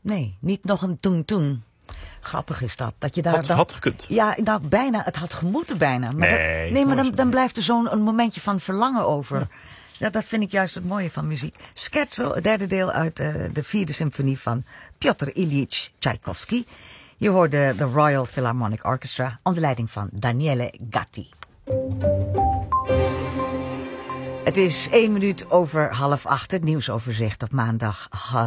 Nee, niet nog een toen. Grappig is dat je daar Het had gekund. Ja, nou bijna. Het had gemoeten bijna. Maar maar dan blijft er zo'n momentje van verlangen over. Ja. Ja, dat vind ik juist het mooie van muziek. Scherzo, het derde deel uit de vierde symfonie van Piotr Ilyich Tchaikovsky. Je hoorde de Royal Philharmonic Orchestra onder leiding van Daniele Gatti. Het is 1 minuut over 7:30, het nieuwsoverzicht op maandag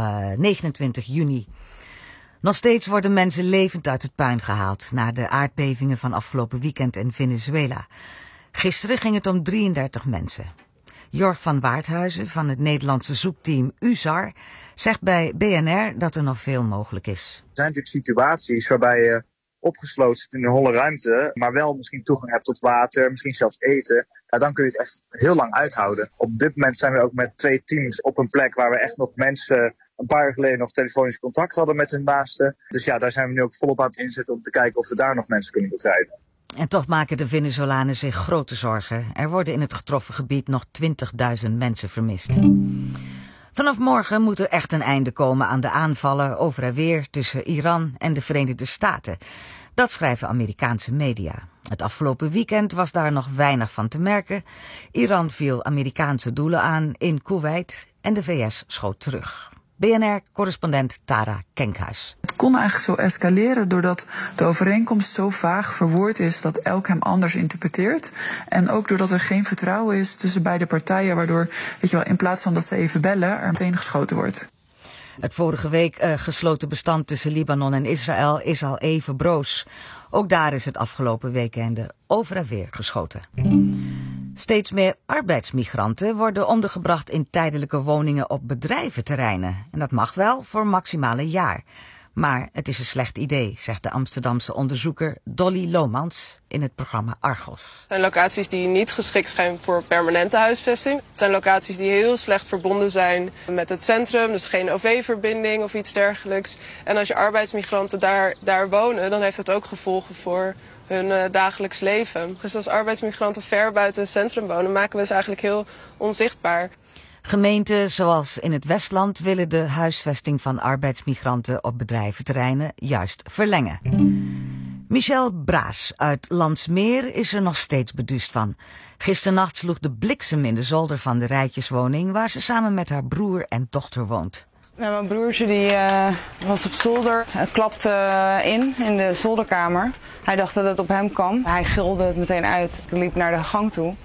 29 juni. Nog steeds worden mensen levend uit het puin gehaald na de aardbevingen van afgelopen weekend in Venezuela. Gisteren ging het om 33 mensen. Jorg van Waardhuizen van het Nederlandse zoekteam USAR zegt bij BNR dat er nog veel mogelijk is. Er zijn natuurlijk situaties waarbij je opgesloten zit in een holle ruimte, maar wel misschien toegang hebt tot water, misschien zelfs eten. Ja, dan kun je het echt heel lang uithouden. Op dit moment zijn we ook met 2 teams op een plek waar we echt nog mensen een paar jaar geleden nog telefonisch contact hadden met hun naasten. Dus ja, daar zijn we nu ook volop aan het inzetten om te kijken of we daar nog mensen kunnen bevrijden. En toch maken de Venezolanen zich grote zorgen. Er worden in het getroffen gebied nog 20.000 mensen vermist. Vanaf morgen moet er echt een einde komen aan de aanvallen over en weer tussen Iran en de Verenigde Staten. Dat schrijven Amerikaanse media. Het afgelopen weekend was daar nog weinig van te merken. Iran viel Amerikaanse doelen aan in Kuwait en de VS schoot terug. BNR-correspondent Tara Kenkhuis. Het kon eigenlijk zo escaleren doordat de overeenkomst zo vaag verwoord is dat elk hem anders interpreteert. En ook doordat er geen vertrouwen is tussen beide partijen, waardoor, in plaats van dat ze even bellen, er meteen geschoten wordt. Het vorige week gesloten bestand tussen Libanon en Israël is al even broos. Ook daar is het afgelopen weekende over en weer geschoten. Steeds meer arbeidsmigranten worden ondergebracht in tijdelijke woningen op bedrijventerreinen. En dat mag wel voor maximaal een jaar. Maar het is een slecht idee, zegt de Amsterdamse onderzoeker Dolly Lomans in het programma Argos. Het zijn locaties die niet geschikt zijn voor permanente huisvesting. Het zijn locaties die heel slecht verbonden zijn met het centrum, dus geen OV-verbinding of iets dergelijks. En als je arbeidsmigranten daar wonen, dan heeft dat ook gevolgen voor hun dagelijks leven. Dus als arbeidsmigranten ver buiten het centrum wonen, maken we ze eigenlijk heel onzichtbaar. Gemeenten zoals in het Westland willen de huisvesting van arbeidsmigranten op bedrijventerreinen juist verlengen. Michel Braas uit Landsmeer is er nog steeds beduusd van. Gisternacht sloeg de bliksem in de zolder van de rijtjeswoning waar ze samen met haar broer en dochter woont. Mijn broertje die was op zolder, klapte in de zolderkamer. Hij dacht dat het op hem kwam. Hij gilde het meteen uit. Ik liep naar de gang toe.